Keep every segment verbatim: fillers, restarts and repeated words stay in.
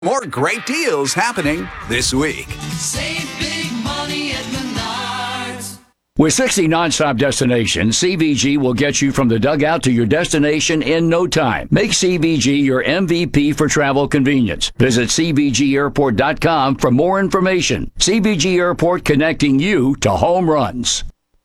More great deals happening this week. Save big money at Menards. With sixty nonstop destinations, C V G will get you from the dugout to your destination in no time. Make C V G your M V P for travel convenience. Visit C V G airport dot com for more information. C V G Airport, connecting you to home runs.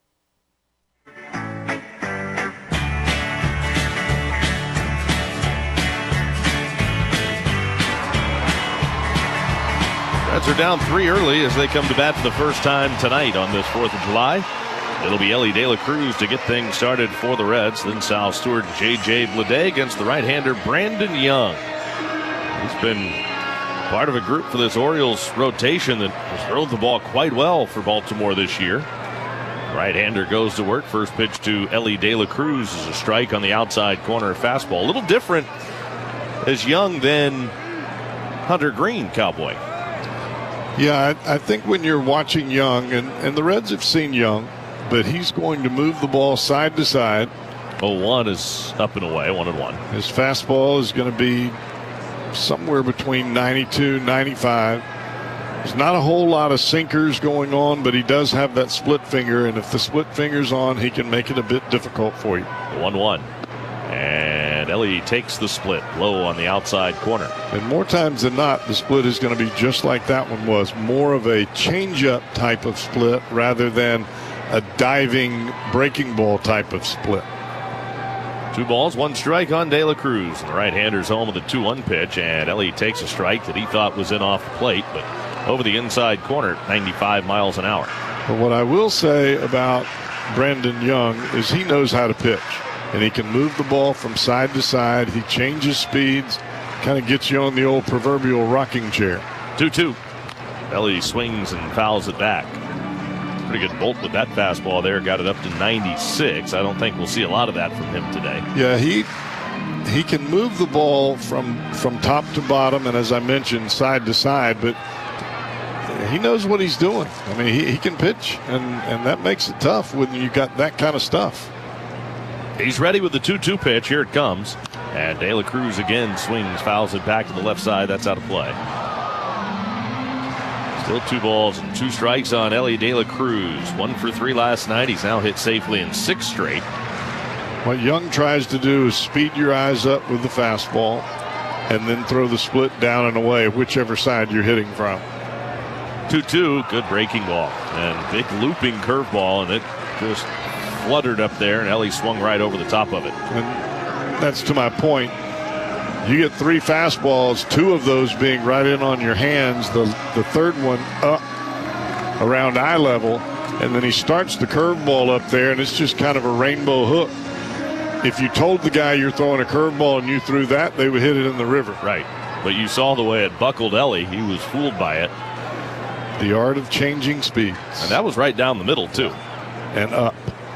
Reds are down three early as they come to bat for the first time tonight on this fourth of July. It'll be Elly De La Cruz to get things started for the Reds. Then Sal Stewart and J J Bleday against the right-hander Brandon Young. He's been part of a group for this Orioles rotation that has thrown the ball quite well for Baltimore this year. Right-hander goes to work. First pitch to Elly De La Cruz is a strike on the outside corner fastball. A little different as Young than Hunter Green, Cowboy. Yeah, I, I think when you're watching Young, and, and the Reds have seen Young, but he's going to move the ball side to side. oh one is up and away, one and one. His fastball is going to be somewhere between ninety-two, ninety-five. There's not a whole lot of sinkers going on, but he does have that split finger, and if the split finger's on, he can make it a bit difficult for you. one one. And Elly takes the split low on the outside corner. And more times than not, the split is going to be just like that one was. More of a changeup type of split rather than a diving breaking ball type of split. Two balls, one strike on De La Cruz. And the right-hander's home with a two one pitch, and Elly takes a strike that he thought was in off the plate, but over the inside corner, ninety-five miles an hour. But what I will say about Brandon Young is he knows how to pitch. And he can move the ball from side to side. He changes speeds, kind of gets you on the old proverbial rocking chair. two two. Elly swings and fouls it back. Pretty good bolt with that fastball there. Got it up to ninety-six. I don't think we'll see a lot of that from him today. Yeah, he he can move the ball from, from top to bottom and, as I mentioned, side to side. But he knows what he's doing. I mean, he, he can pitch, and, and that makes it tough when you got that kind of stuff. He's ready with the two two pitch. Here it comes. And De La Cruz again swings, fouls it back to the left side. That's out of play. Still two balls and two strikes on Elly De La Cruz. One for three last night. He's now hit safely in six straight. What Young tries to do is speed your eyes up with the fastball and then throw the split down and away, whichever side you're hitting from. two two, good breaking ball. And big looping curveball, and it just fluttered up there, and Elly swung right over the top of it. And that's to my point. You get three fastballs, two of those being right in on your hands, the, the third one up around eye level, and then he starts the curveball up there, and it's just kind of a rainbow hook. If you told the guy you're throwing a curveball and you threw that, they would hit it in the river. Right. But you saw the way it buckled Elly. He was fooled by it. The art of changing speeds. And that was right down the middle, too. And up.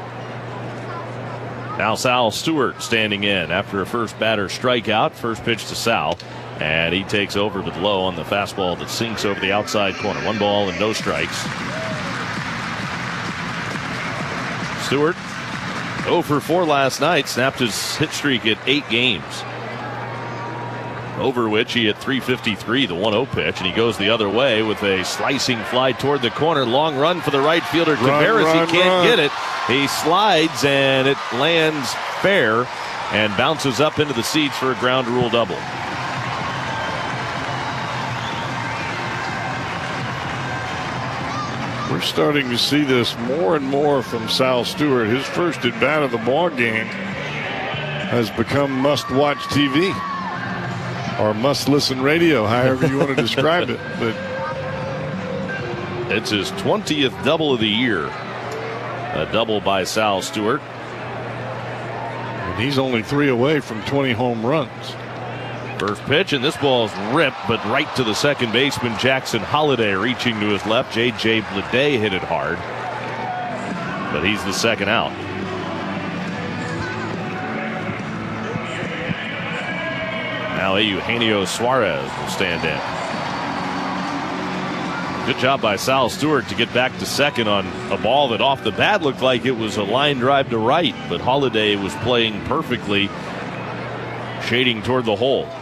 Now Sal Stewart standing in after a first batter strikeout. First pitch to Sal, and he takes over with low on the fastball that sinks over the outside corner. One ball and no strikes. Stewart oh for four last night, snapped his hit streak at eight games. Over which he hit three fifty-three, the one oh pitch, and he goes the other way with a slicing fly toward the corner. Long run for the right fielder, Tavares. He can't run. get it. He slides, and it lands fair and bounces up into the seats for a ground rule double. We're starting to see this more and more from Sal Stewart. His first at bat of the ball game has become must-watch T V. Or must-listen radio, however you want to describe it. But it's his twentieth double of the year. A double by Sal Stewart. And he's only three away from twenty home runs. First pitch, and this ball's ripped, but right to the second baseman, Jackson Holliday, reaching to his left. J J Bleday hit it hard. But he's the second out. Now Eugenio Suarez will stand in. Good job by Sal Stewart to get back to second on a ball that off the bat looked like it was a line drive to right, but Holliday was playing perfectly, shading toward the hole.